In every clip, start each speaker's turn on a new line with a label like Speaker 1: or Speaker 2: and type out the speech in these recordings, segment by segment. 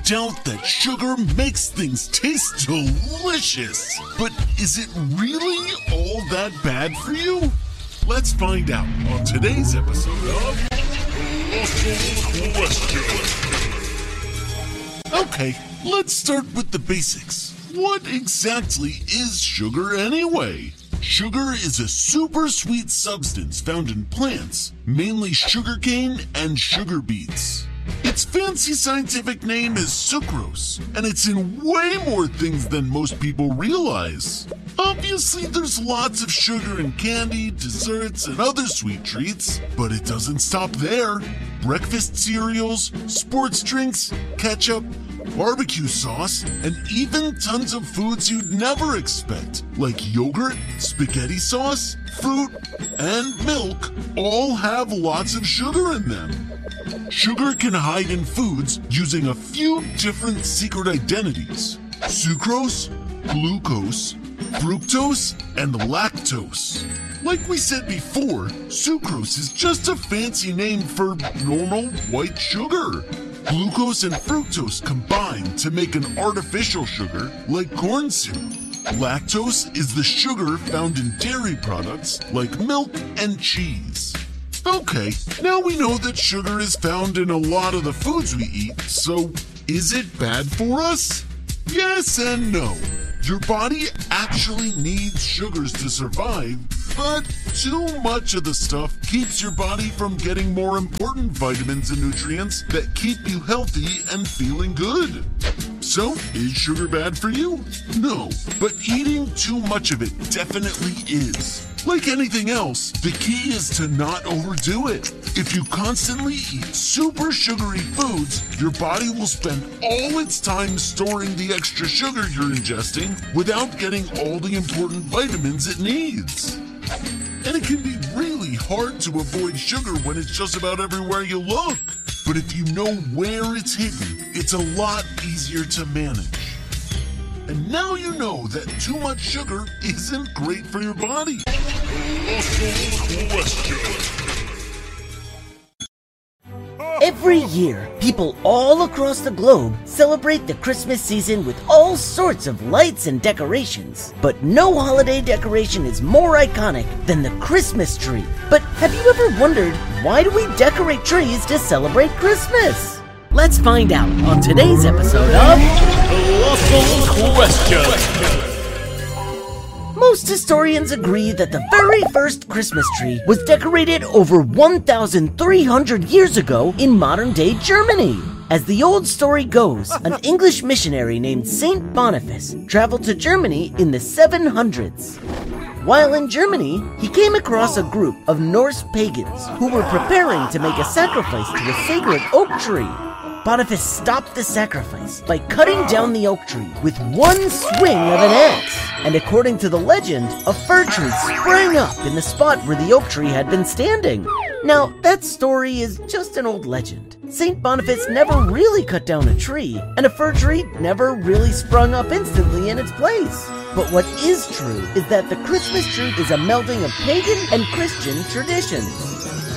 Speaker 1: doubt that sugar makes things taste delicious. But is it really all that bad for you? Let's find out on today's episode of Awesome Question. Okay, let's start with the basics. What exactly is sugar anyway? Sugar is a super sweet substance found in plants, mainly sugarcane and sugar beets. Its fancy scientific name is sucrose, and it's in way more things than most people realize. Obviously, there's lots of sugar in candy, desserts, and other sweet treats, but it doesn't stop there. Breakfast cereals, sports drinks, ketchup, barbecue sauce, and even tons of foods you'd never expect, like yogurt, spaghetti sauce, fruit, and milk, all have lots of sugar in them. Sugar can hide in foods using a few different secret identities: sucrose, glucose, fructose, and lactose. Like we said before, sucrose is just a fancy name for normal white sugar. Glucose and fructose combine to make an artificial sugar like corn syrup. Lactose is the sugar found in dairy products like milk and cheese. Okay, now we know that sugar is found in a lot of the foods we eat, so is it bad for us? Yes and no. Your body actually needs sugars to survive, but too much of the stuff keeps your body from getting more important vitamins and nutrients that keep you healthy and feeling good. So, is sugar bad for you? No, but eating too much of it definitely is. Like anything else, the key is to not overdo it. If you constantly eat super sugary foods, your body will spend all its time storing the extra sugar you're ingesting without getting all the important vitamins it needs. And it can be really hard to avoid sugar when it's just about everywhere you look. But if you know where it's hidden, it's a lot easier to manage. And now you know that too much sugar isn't great for your body. Awesome Question.
Speaker 2: Every year, people all across the globe celebrate the Christmas season with all sorts of lights and decorations. But no holiday decoration is more iconic than the Christmas tree. But have you ever wondered, why do we decorate trees to celebrate Christmas? Let's find out on today's episode of
Speaker 1: Awesome Question.
Speaker 2: Most historians agree that the very first Christmas tree was decorated over 1,300 years ago in modern-day Germany. As the old story goes, an English missionary named Saint Boniface traveled to Germany in the 700s. While in Germany, he came across a group of Norse pagans who were preparing to make a sacrifice to a sacred oak tree. Boniface stopped the sacrifice by cutting down the oak tree with one swing of an axe. And according to the legend, a fir tree sprang up in the spot where the oak tree had been standing. Now, that story is just an old legend. Saint Boniface never really cut down a tree, and a fir tree never really sprung up instantly in its place. But what is true is that the Christmas tree is a melding of pagan and Christian traditions.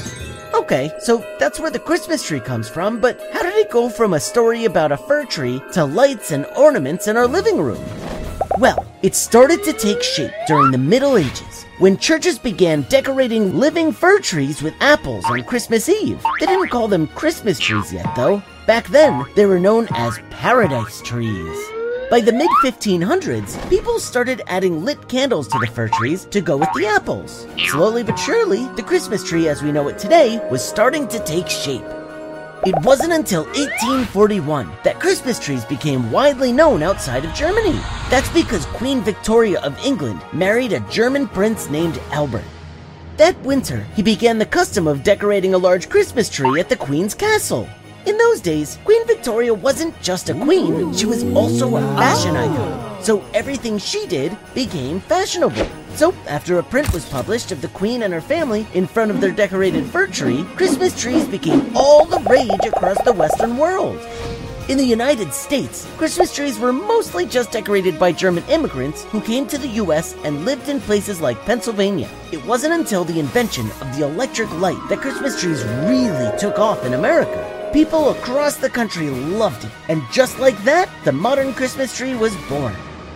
Speaker 2: Okay, so that's where the Christmas tree comes from, but how did it go from a story about a fir tree to lights and ornaments in our living room? Well, it started to take shape during the Middle Ages, when churches began decorating living fir trees with apples on Christmas Eve. They didn't call them Christmas trees yet, though. Back then, they were known as paradise trees. By the mid-1500s, people started adding lit candles to the fir trees to go with the apples. Slowly but surely, the Christmas tree as we know it today was starting to take shape. It wasn't until 1841 that Christmas trees became widely known outside of Germany. That's because Queen Victoria of England married a German prince named Albert. That winter, he began the custom of decorating a large Christmas tree at the Queen's castle. In those days, Queen Victoria wasn't just a queen, she was also a fashion icon. So everything she did became fashionable. So after a print was published of the Queen and her family in front of their decorated fir tree, Christmas trees became all the rage across the Western world. In the United States, Christmas trees were mostly just decorated by German immigrants who came to the US and lived in places like Pennsylvania. It wasn't until the invention of the electric light that Christmas trees really took off in America. People across the country loved it, and just like that, the modern Christmas tree was born.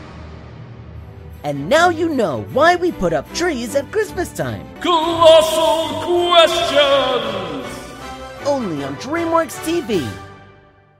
Speaker 2: And now you know why we put up trees at Christmas time.
Speaker 3: Colossal Questions!
Speaker 2: Only on DreamWorks TV.